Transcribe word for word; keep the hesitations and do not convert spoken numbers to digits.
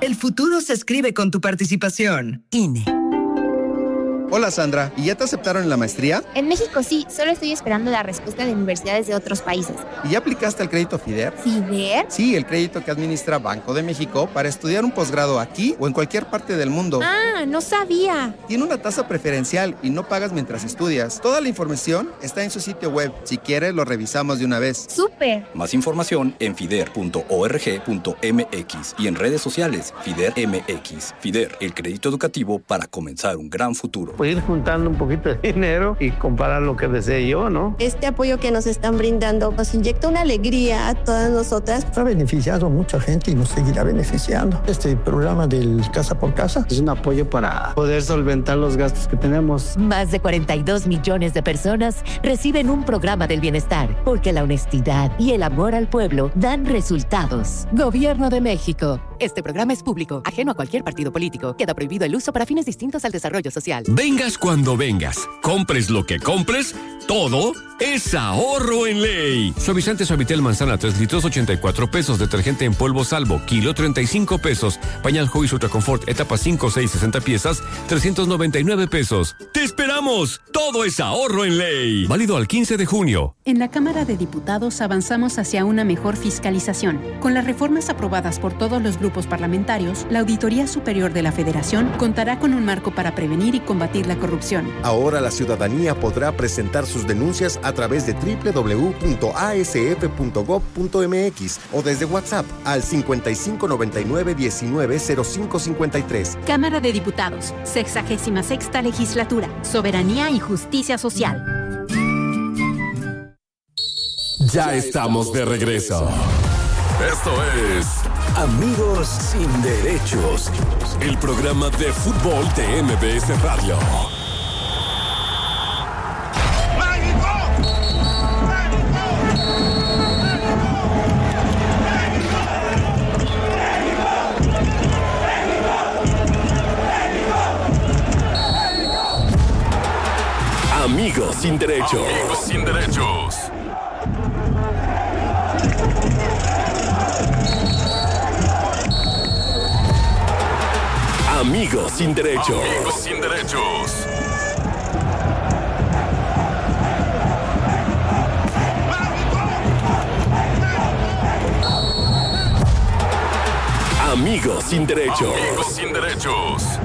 El futuro se escribe con tu participación. I N E. Hola Sandra, ¿y ya te aceptaron en la maestría? En México sí, solo estoy esperando la respuesta de universidades de otros países. ¿Y ya aplicaste al crédito FIDER? ¿FIDER? Sí, el crédito que administra Banco de México para estudiar un posgrado aquí o en cualquier parte del mundo. Ah, no sabía. Tiene una tasa preferencial y no pagas mientras estudias. Toda la información está en su sitio web. Si quieres, lo revisamos de una vez. ¡Súper! Más información en fider punto org punto m x y en redes sociales FIDER M X. FIDER, el crédito educativo para comenzar un gran futuro. Ir juntando un poquito de dinero y comparar lo que desee yo, ¿no? Este apoyo que nos están brindando nos inyecta una alegría a todas nosotras. Ha beneficiado a mucha gente y nos seguirá beneficiando. Este programa del Casa por Casa es un apoyo para poder solventar los gastos que tenemos. Más de cuarenta y dos millones de personas reciben un programa del bienestar, porque la honestidad y el amor al pueblo dan resultados. Gobierno de México. Este programa es público, ajeno a cualquier partido político. Queda prohibido el uso para fines distintos al desarrollo social. Vengas cuando vengas, compres lo que compres, todo es ahorro en ley. Suavizante Suavitel Manzana tres litros, ochenta y cuatro pesos. Detergente en polvo Salvo, kilo, treinta y cinco pesos. Pañal Huggies Ultra Confort, etapa cinco, seis, sesenta piezas, trescientos noventa y nueve pesos. ¡Te esperamos! Todo es ahorro en ley. Válido al quince de junio. En la Cámara de Diputados avanzamos hacia una mejor fiscalización. Con las reformas aprobadas por todos los grupos parlamentarios, la Auditoría Superior de la Federación contará con un marco para prevenir y combatir la corrupción. Ahora la ciudadanía podrá presentar sus denuncias a través de doble u doble u doble u punto a s f punto gob punto m x o desde WhatsApp al cincuenta y cinco noventa y nueve diecinueve cero cinco cincuenta y tres. Cámara de Diputados, sexagésima sexta Legislatura, Soberanía y Justicia Social. Ya estamos de regreso. Esto es Amigos sin Derechos, el programa de fútbol de M B S Radio. Amigos sin derechos. Amigos sin derechos. Amigos sin derechos. Amigos sin derechos. Amigos sin derechos. Amigos sin derechos.